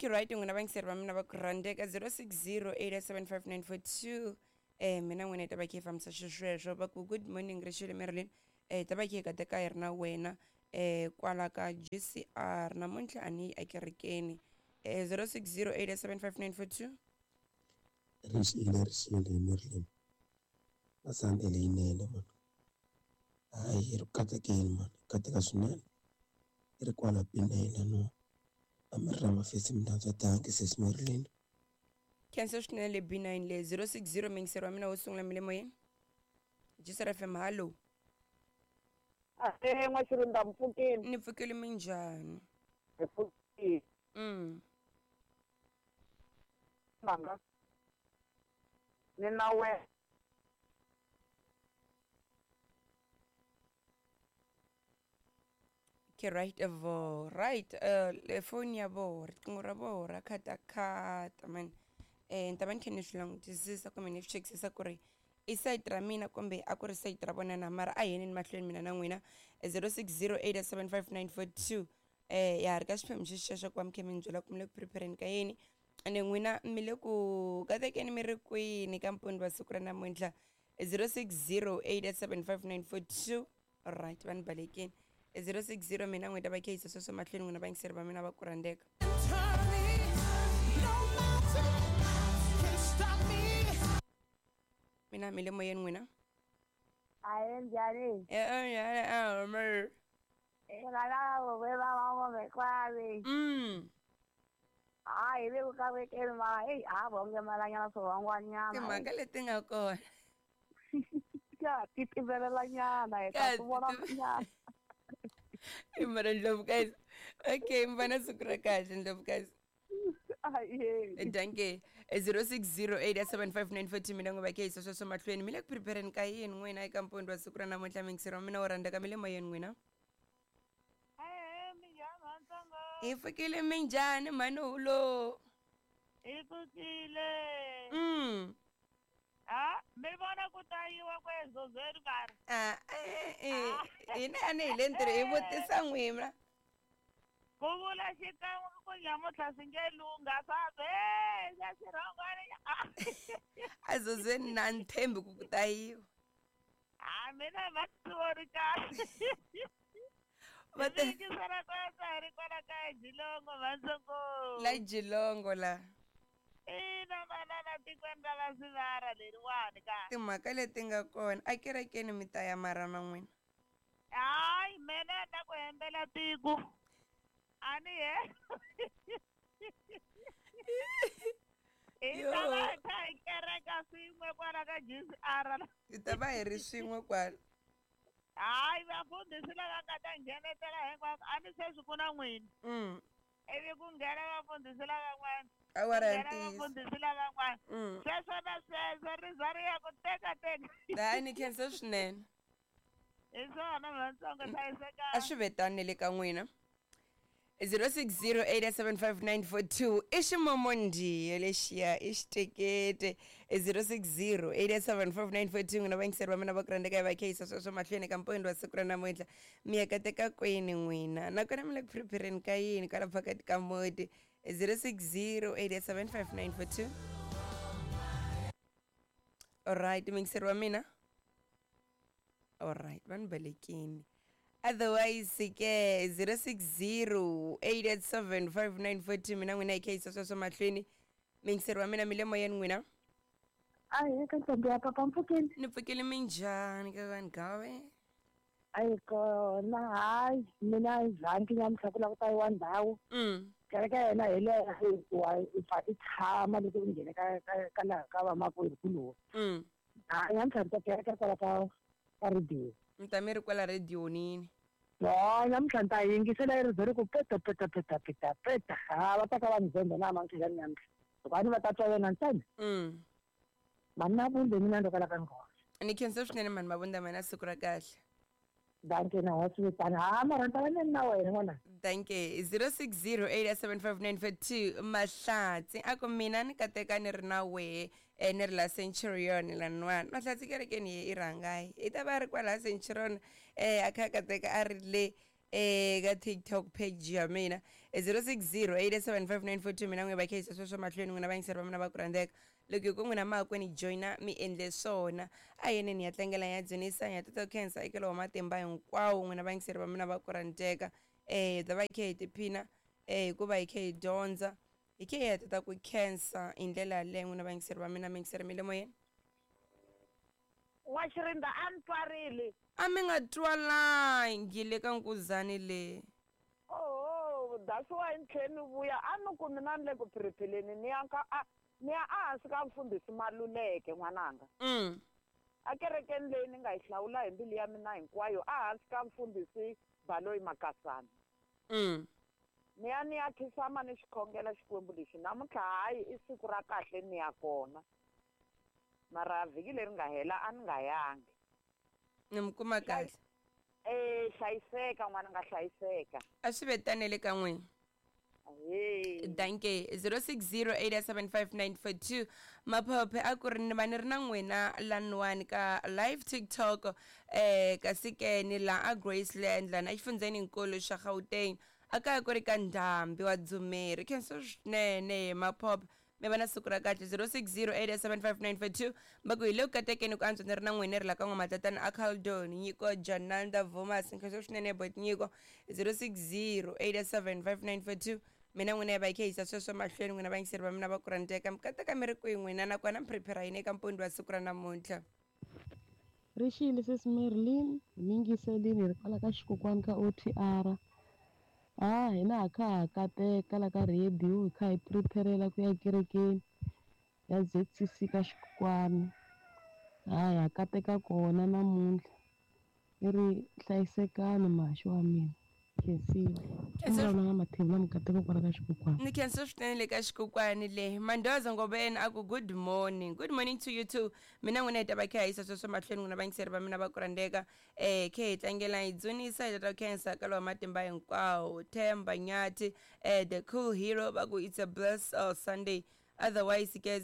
Okay, right, ngona bangisirba mina bakurandeka 0608759442 mina n'wina ta va ke famisa xisweswo va ku good morning Rachel Marilyn ta va ke ka teka yi ri na wena kwala ka GCR namuntlha a ni yi ekerekeni 0608759442 Rishile Marilyn asante leyinene mani hayi yi ri katekeni mani kateka swinene yi ri kwala pinene no a mi ri na mafesi minantswa tanki sesi Marilyn khensa swinene le B9 le 060 mingisero wa mina wo sungula mi le moyeni GCR FM hallo N'washirunda Mpfukeni. ni pfukile minjhani Mpfukeni. Manga. Ni na we. ke right le phone ya vo riqingho ra vo ra khatakata man nta ni swi langutisisa kumbe ni swi chekisisa ku ri i site ra mina kumbe a ku ri site ra vona na mara a yeni mahlweni mina na n'wina 0608759442 ya ri ka xiphemu xexo ku va mi khe mi byela ku mi le ku prepareni ka yini ene n'wina mi le ku katekeni mi ri kwini ka mpundzi wa siku ra namuntlha 0608759442 alright va ni balekeni 060 mina n'wina va kheyisa sweswo mahlweni n'wina va yingiseri va mina va ku rhandeka mina mi le moyeni n'wina Njhani? mer Ngalawo wela mama mekwali. Hayi le ku kavekeni ma vonge malanyana swo wangwanyana. timhaka leti nga kona Ya titivelela nyana eka ku vona nyana. mara ndlovukazi okay mi va na siku ra kahle ndlovukazi danke 0608759442 mina n'wi va kheyisa sweswo mahlweni mi le ku prepareni ka yini n'wina eka mpundzi wa siku ra namuntlha mingiseri wa mina wo rhandzeka mi le moyeni n'wina hi pfukile minjhani mhani hulo Hi pfukile. Mi vona ku tayiwa kwezo zeri mara. hina a ni hi le ntirho hi vutisa n'wina Ku vula xikan'we ku nyamuntlha swi nge lunga sabe xa xirhongwana. a zozeni na ni tshembi ku ku tayiwa Mina va ri kahle. Va te- Yingisela kwasa hi ri kwala kaya Jilongo Vansongo. la jilongo la Ina manana tikweni ra la Sivara leriwani ka. timhaka leti nga kona a kerekeni mi ta ya mara na n'wina Hayi mina ta ku hembela tiko. A ni he. Yo. Ita ta hi kereka swin'we kwala ka GCR. hi ta va hi ri swin'we kwala Hayi vafundhisi lava nga ta nghenetela hinkwako a ni se swi ku na n'wina. Ivi ku nghena vafundhisi lavan'wana. awara ya Nghena ntiyiso vafundhisi lavan'wana. Sweswo na sweswo ri za ri ya ku tekateka. laha ni khensa swinene Hi swona Vatsongo a hlayisekanga. swi vetani le ka n'wina 0608759442 i ximomondiyo lexiya i xitekete 0608759442 n'wina va yingiseri va mina va ku rhandzeka hi va kheyisa sweswo mahlweni ka mpundzi wa siku ra namuntlha mi yakateka kwini n'wina nakona mi le ku prepareni ka yini kwala phakati ka moti 0608759442 alright mingiseri wa mina alright va ni balekini otherwise ke 0608875942 mina n'wina hi kheyisa sweswo mahlweni mingiseri wa mina mi le moyeni n'wina Hayi eka ntombi ya papa Mpfukeni. ni pfukile minjhani ka vanhu gawe Hayi kona hayi mina zangi nyamuntlha ku lava ku tayiwa ndhawu. Kereke ya hina hi leha hinkwayo hi pfa i tshama loko u nghene ka laha ka vamakwerhukuluwa. Nyamuntlha ni ta kereke kwala ka radio. mi ta mi ri kwala redionini Nyamuntlha ni ta yingisela yi ri byi ri ku peta. Va ta ka va ni zembe na mantlhela nyamuntlha. Loko a ni va ta twa yena ntsena. Mani na vumbe mina ndo kwala ka nghozi. ni khensa swinene mani mavundza mina siku ra kahle Danke na wa swi vitana mara ni ta va ni ri na wena n'wana. danke 0608875942 mahlatsi a ku mina ni kateka ni ri na wehe ni ri la centurion laniwani mahlatsi kerekeni ye i rhangayi i ta va ri kwala centurion a kha kateka a ri le ka TikTok page ya mina 06087594 mina n'we bakhesa sweswo mahlweni n'wina va yingiseri va mina va ku rhandzeka loko ku n'wina ma kweni joina mi endle swona a yene ni ya tlangela ya dzunisa ya tata cancer eka lowa matimba hinkwawo n'wina va yingiseri va mina va ku rhandzeka ta va hi tiphina hikuva hi kha hi dyondza hi kha hi ya tata ku cancer hi ndlela yaleyo n'wina va yingiseri va mina mi yingiseri mi le moyeni wa xirinda a ni pfarile a mi nga twalangi le ka nkuzani leyi that's why ni tlhela ni vuya a ni ku mina ni le ku phiriphileni ni ya ehansi ka mfundhisi Maluleke n'wananga a kerekeni leyi ni nga yi hlawula hi mbilu ya mina hinkwayo ehansi ka mfundhisi Baloyi Makasana ni ya khisama ni xikhongela xikwembu lexi namuntlha hayi i siku ra kahle ni ya kona mara vhiki leri nga hela a ni nga yangi ni mi kuma kahle hlayiseka n'wana nga hlayiseka a swi vetanele ka n'wina danke 06087594 maphophe a ku ri ni va ni ri na n'wina laniwani ka live TikTok kasi ke ni la a Graceland lana exifundzeninkulu xa Gauteng a kaya ku ri ka Ndhambi wa Dzumeri khenso swinene maphophe mi va na siku ra kahle 06087594 va ku hi le ku katekeni ku antswa ni ri na n'wina ri la ka n'wamatatana a Caldon nyiko Jananda Vomas khenso swinene bot nyiko 06087594 mina n'wina ya va yi kha yisa sweswo mahlweni n'wina va yingiseri va mina va ku rhandzeka mi kateka mi ri kwihi n'wina nakona mi prepare yini eka mpondi wa siku ra namuntlha ri xile sesi Marilyn mi yingiselini hi ri kwala ka xikokwani ka OTR hina ha kha ha kateka la ka radio hi kha hi preparela ku ya kerekeni ya ZCC ka xikokwani ha kateka kona namuntlha i ri hlayisekani mahxi wa mina khensile nga mathevula mi kateka kwala ka xikokwani ni khenso swinene le ka xikokwani le Mandoza Ngobeni a ku good morning to you too mina n'wina hi ta va kha hi yisa sweswo mahlweni n'wina va yingiseri va mina va ku rhandzeka kha hi tlangela hi dzunisa hi tata cancer ka lowa matimba hinkwawo Themba Nyati the cool hero va ku it's a bless Sunday otherwise ke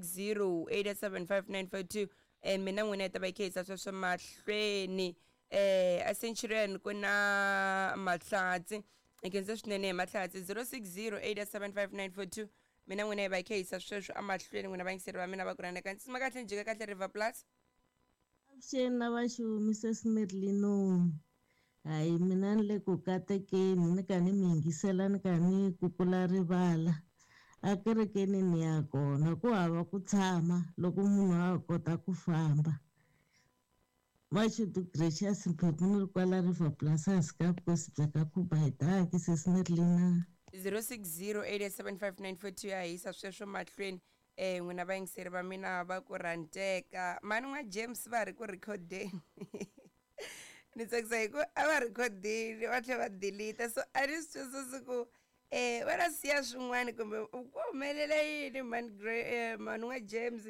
06087594 mina n'wina hi ta va kha hi yisa sweswo mahlweni a Centurion ku na Mahlatsi ikhense swinene Mahlatsi 06087594 mina n'wina hi va kha hi yisa sweswo amahlweni n'wina va yingiseri va mina va ku rhandzeka ntsima kahle njika kahle River Plus avuxeni na vaxumi sesi Marilyn hayi mina ni le ku katekeni ni ka ni mi yingisela ni ka ni kukula rivala a kerekeni ni ya kona ku hava ku tshama loko munhu a kota ku famba Machudu Gracious Mphephu ni ri kwala River Plus hansi ka vukosi bya ka Khuba hi taki sesi Marilyn 06087594 ya hisa sweswo mahlweni n'wina va yingiseri va mina va ku rhandzeka mani n'wa James va ri ku recordeni ni tsakisa hi ku a va recordini va tlhela va delete so a ni swi twisisi ku va na siya swin'wana kumbe ku humelela yini mani n'wa James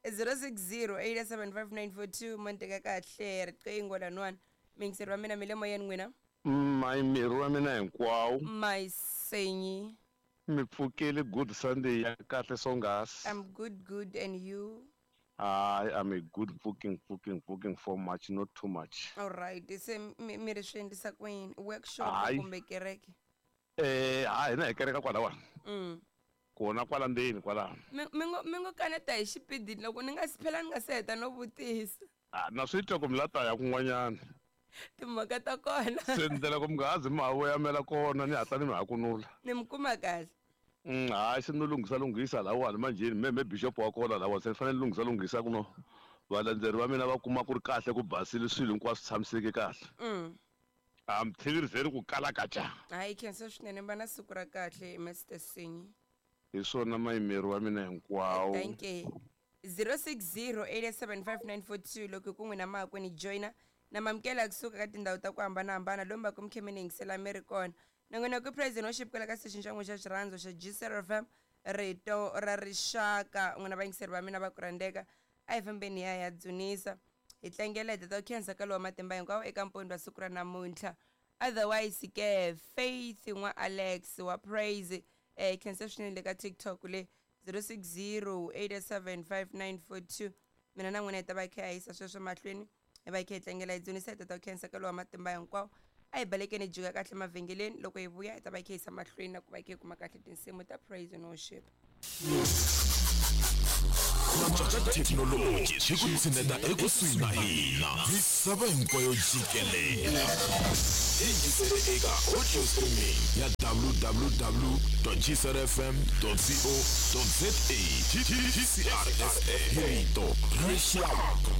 06087594 manteka kahle riqingho laniwani mi yingiseri va mina mi le moyeni n'wina miri wa mina hinkwawo Mayisenyi mi pfukile good Sunday ya kahle Songhasi I'm good and you I'm a good pfuking for much not too much all right se mi ri swi endlisa ku yini workshop kumbe kereke hayi na hi kereka kwalawa kona kwala ndzeni kwala mi ngo kaneta hi xipidi loko ni nga si phela ni nga se heta no vutisa na swi twa ku mi lata ya kun'wanyana timhaka ta kona se ndlela ku mi nga hazi mi havoyamela kona ni hatla ni mi hakunula ni mi kuma kahle hayi se no lunghisa lawani manjeni me bishop wa kona lawa se ni fanele ni lunghisa kuno valandzeri va mina va kuma ku ri kahle ku basile swilo hinkwaswo tshamiseke kahle mi tlheverizeni ku kala kaca hayi khenso swinene va na siku ra kahle Mr Sinyi hi swona mayimeri wa mina hinkwawo thank you 06087594 loko ku n'wina ma kwini joina na mamukela kusuka ka tindhawu ta ku hambanahambana lomba ku mikhemi ni yingisela mi ri kona na n'wina ku president worship kwela ka station xa n'we xa xirhandzu xa GCRFM rito ra rixaka n'wina va yingiseri va mina va ku rhandzeka a hi fambeni ya dzunisa hi tlangela hi tata cancer ka lowa matimba hinkwawo eka mpondo wa siku ra namuntlha otherwise ke Faith n'wa Alex wa praise cancer swinene le ka TikTok le 06087594 mina na n'wina hi ta va kha hisa sweswo mahlweni hi va kha hi tlangela hi dzunisa hi tata cancer ka lowa matimba hinkwawo a hi balekeni jika kahle mavhengeleni loko hi vuya hi ta va hi kha hi yisa mahlweni na ku va hi kha hi kuma kahle tinsimu ta praise and worship. Technology xikutsineta ekusuhi na hina misava hinkwayo jikelela yingisele eka audio streaming ya www.gsrfm.co.za GCRFM rito rexaka.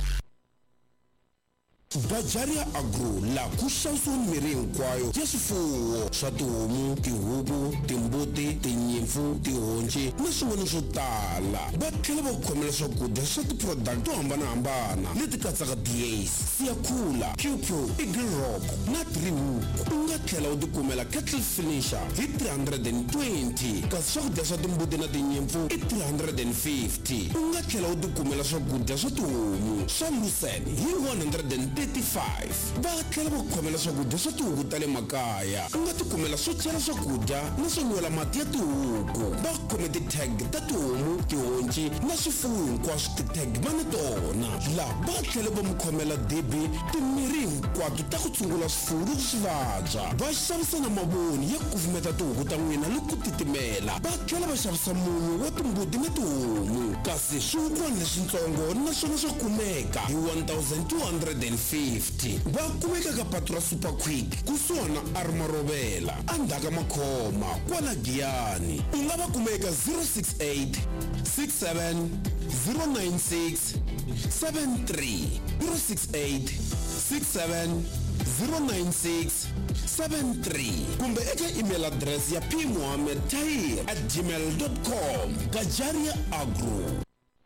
Bajaria Agro la ku xavisiwa mirhi hinkwayo ya swifuwo swa tihomu, tihuku, timbuti, tinyimpfu, tihonci na swin'wana swo tala. Va tlhela va khomela swakudya swa ti-product to hambanahambana leti katsaka DAs, Siakula, QQ, Eagle Rock na Driehoek. U nga tlhela u tikumela Cattle Finisher hi 320 kasi swakudya swa timbuti na tinyimpfu i 350. U nga tlhela u tikumela swakudya swa tihomu swa Lucerne hi 135. Va tlhela va khomela swakudya swa tihuku ta le makaya. U nga tikumela swo chela swakudya na swo nwela mati ya tihuku. Va khome ti-tag ta tihomu, tihonci na swifuwo hinkwaswo ti-tag va na tona. Laha va tlhela va mi khomela dibi timirhi hinkwato ta ku tshungula swifuwo loko swi vabya. Va xavisa na mavoni ya kufumeta tihuku ta n'wina loko ku titimela. Va tlhela va xavisa munyu wa timbuti na tihomu kasi swin'wana leswintsongo naswona swa kumeka hi 1250. Va kumeka ka patu ra Super Quick kusuhana Armarovela andhaka Makhoma kwala Giyani. U nga va kumeka 068 67 096 73 068 67 096 73 kumbe eka email address ya pmohammed@gmail.com. Bajaria Agro.